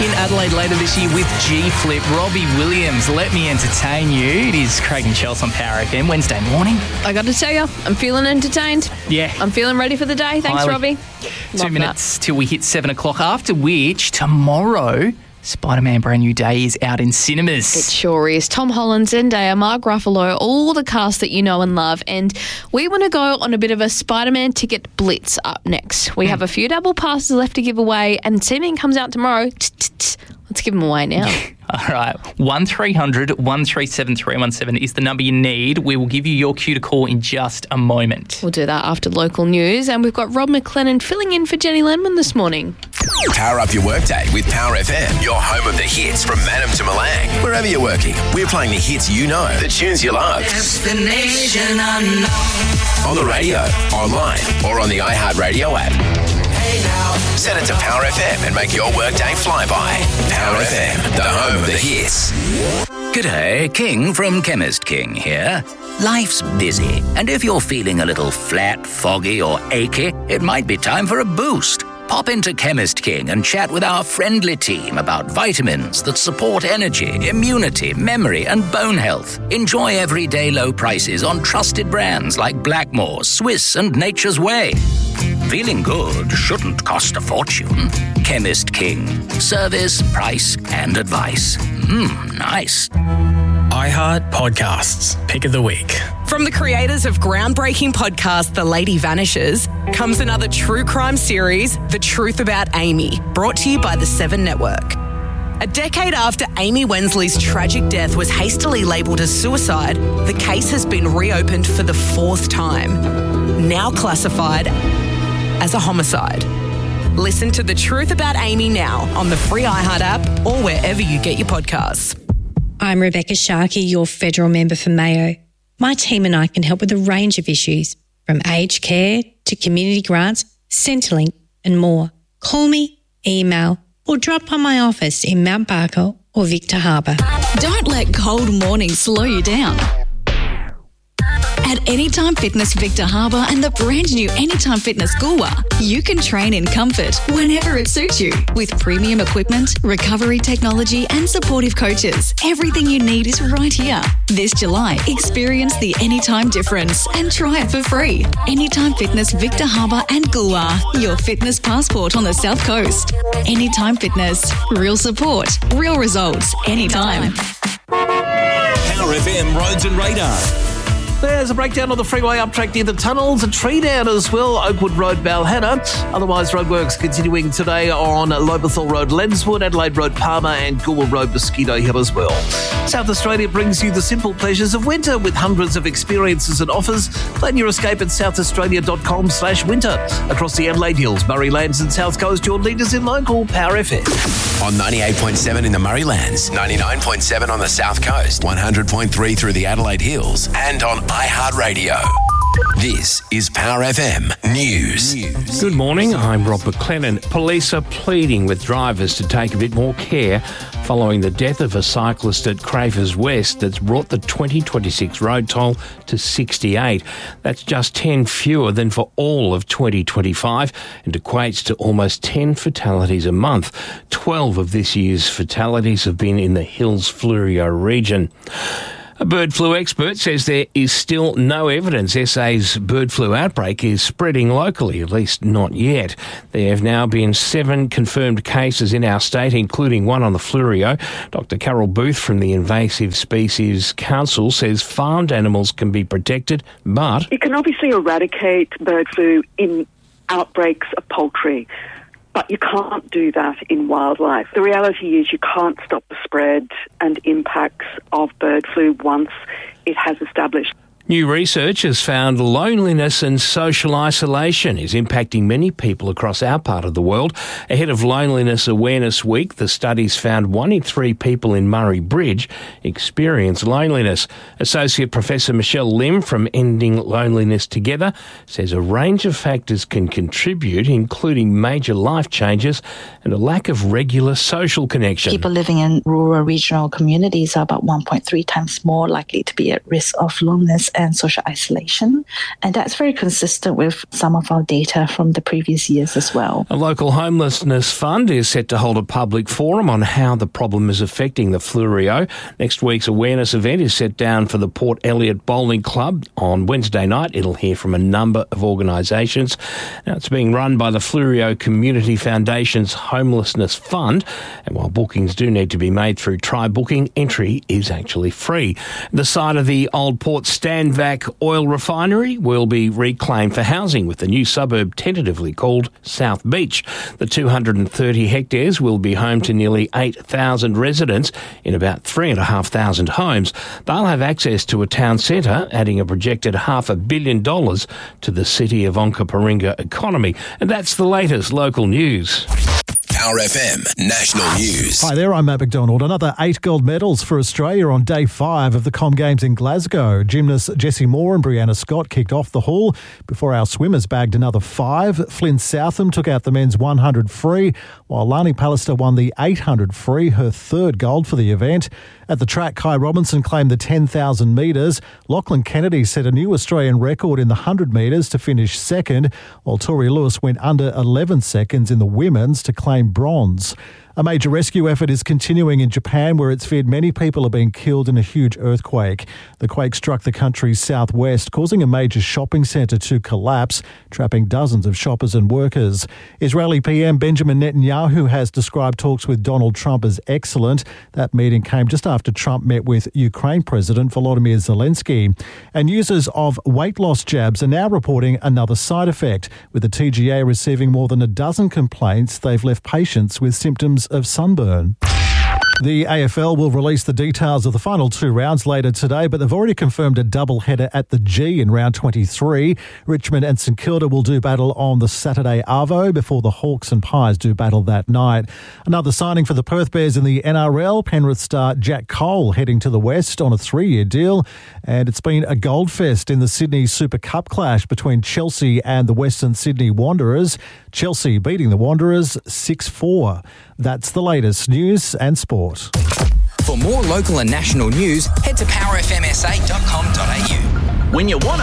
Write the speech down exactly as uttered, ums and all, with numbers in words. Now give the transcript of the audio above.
in Adelaide later this year with G-Flip. Robbie Williams, Let Me Entertain You. It is Craig and Chelsea on Power F M Wednesday morning. I got to tell you, I'm feeling entertained. Yeah. I'm feeling ready for the day. Thanks, Highly. Robbie. Two Love minutes that. till we hit seven o'clock, after which tomorrow Spider-Man Brand New Day is out in cinemas. It sure is. Tom Holland, Zendaya, Mark Ruffalo, all the cast that you know and love. And we want to go on a bit of a Spider-Man ticket blitz up next. We mm. have a few double passes left to give away, and Seeming comes out tomorrow. Let's give them away now. All right. one three hundred, one three seven, three one seven is the number you need. We will give you your cue to call in just a moment. We'll do that after local news. And we've got Rob McLennan filling in for Jenny Lenman this morning. Power up your workday with Power F M, your home of the hits from Madam to Malang. Wherever you're working, we're playing the hits you know, the tunes you love. Destination unknown. On the radio, online, or on the iHeartRadio app. Hey now. Set it to Power F M and make your workday fly by. Power F M, the home of the hits. G'day, King from Chemist King here. Life's busy, and if you're feeling a little flat, foggy or achy, it might be time for a boost. Pop into Chemist King and chat with our friendly team about vitamins that support energy, immunity, memory and bone health. Enjoy everyday low prices on trusted brands like Blackmore, Swiss and Nature's Way. Feeling good shouldn't cost a fortune. Chemist King. Service, price and advice. Mmm, nice. iHeart Podcasts, Pick of the Week. From the creators of groundbreaking podcast The Lady Vanishes comes another true crime series, The Truth About Amy, brought to you by the Seven Network. A decade after Amy Wensley's tragic death was hastily labelled as suicide, the case has been reopened for the fourth time, now classified as a homicide. Listen to The Truth About Amy now on the free iHeart app or wherever you get your podcasts. I'm Rebecca Sharkey, your federal member for Mayo. My team and I can help with a range of issues, from aged care to community grants, Centrelink and more. Call me, email or drop by my office in Mount Barker or Victor Harbour. Don't let cold mornings slow you down. At Anytime Fitness Victor Harbour and the brand new Anytime Fitness Goolwa, you can train in comfort whenever it suits you. With premium equipment, recovery technology and supportive coaches, everything you need is right here. This July, experience the Anytime difference and try it for free. Anytime Fitness Victor Harbour and Goolwa, your fitness passport on the South Coast. Anytime Fitness, real support, real results, anytime. Power F M Roads and Radar. There's a breakdown on the freeway uptrack near the tunnels, a tree down as well, Oakwood Road, Balhanna. Otherwise, roadworks continuing today on Lobethal Road, Lenswood, Adelaide Road, Palmer and Goolwa Road, Mosquito Hill as well. South Australia brings you the simple pleasures of winter with hundreds of experiences and offers. Plan your escape at south australia dot com slash winter. Across the Adelaide Hills, Murray Lands and South Coast, your leaders in local Power F M. On ninety-eight point seven in the Murray Lands, ninety-nine point seven on the South Coast, one hundred point three through the Adelaide Hills and on iHeartRadio. This is Power F M News. Good morning, I'm Rob McLennan. Police are pleading with drivers to take a bit more care following the death of a cyclist at Crafers West that's brought the twenty twenty-six road toll to sixty-eight. That's just ten fewer than for all of twenty twenty-five and equates to almost ten fatalities a month. twelve of this year's fatalities have been in the Hills-Fleurieu region. A bird flu expert says there is still no evidence S A's bird flu outbreak is spreading locally, at least not yet. There have now been seven confirmed cases in our state, including one on the Fleurieu. Doctor Carol Booth from the Invasive Species Council says farmed animals can be protected, but... You can obviously eradicate bird flu in outbreaks of poultry, but you can't do that in wildlife. The reality is you can't stop the spread and impacts of bird flu once it has established. New research has found loneliness and social isolation is impacting many people across our part of the world. Ahead of Loneliness Awareness Week, the studies found one in three people in Murray Bridge experience loneliness. Associate Professor Michelle Lim from Ending Loneliness Together says a range of factors can contribute, including major life changes and a lack of regular social connection. People living in rural regional communities are about one point three times more likely to be at risk of loneliness and social isolation. And that's very consistent with some of our data from the previous years as well. A local homelessness fund is set to hold a public forum on how the problem is affecting the Fleurieu. Next week's awareness event is set down for the Port Elliot Bowling Club on Wednesday night. It'll hear from a number of organisations. Now, it's being run by the Fleurieu Community Foundation's Homelessness Fund, and while bookings do need to be made through Try Booking, entry is actually free. The site of the Old Port Standvac oil refinery will be reclaimed for housing, with the new suburb tentatively called South Beach. The two hundred thirty hectares will be home to nearly eight thousand residents in about three thousand five hundred homes. They'll have access to a town centre, adding a projected half a billion dollars to the city of Onkaparinga economy. And that's the latest local news. Power F M National News. Hi there, I'm Matt McDonald. Another eight gold medals for Australia on day five of the Com Games in Glasgow. Gymnasts Jessie Moore and Brianna Scott kicked off the haul before our swimmers bagged another five. Flynn Southam took out the men's one hundred free, while Lani Pallister won the eight hundred free, her third gold for the event. At the track, Kai Robinson claimed the ten thousand metres. Lachlan Kennedy set a new Australian record in the one hundred metres to finish second, while Tori Lewis went under eleven seconds in the women's to claim bronze. A major rescue effort is continuing in Japan, where it's feared many people are being killed in a huge earthquake. The quake struck the country's southwest, causing a major shopping centre to collapse, trapping dozens of shoppers and workers. Israeli P M Benjamin Netanyahu has described talks with Donald Trump as excellent. That meeting came just after Trump met with Ukraine President Volodymyr Zelensky. And users of weight loss jabs are now reporting another side effect, with the T G A receiving more than a dozen complaints they've left patients with symptoms of sunburn. The A F L will release the details of the final two rounds later today, but they've already confirmed a double-header at the G in round twenty-three. Richmond and St Kilda will do battle on the Saturday Arvo before the Hawks and Pies do battle that night. Another signing for the Perth Bears in the N R L, Penrith star Jack Cole heading to the West on a three-year deal. And it's been a goldfest in the Sydney Super Cup clash between Chelsea and the Western Sydney Wanderers. Chelsea beating the Wanderers six four. That's the latest news and sport. For more local and national news, head to power f m s a dot com dot a u. When you want